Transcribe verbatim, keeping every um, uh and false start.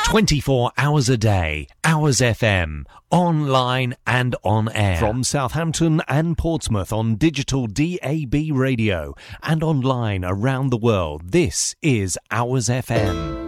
twenty-four hours a day, Hours F M, online and on air. From Southampton and Portsmouth on digital D A B radio and online around the world, this is Hours F M.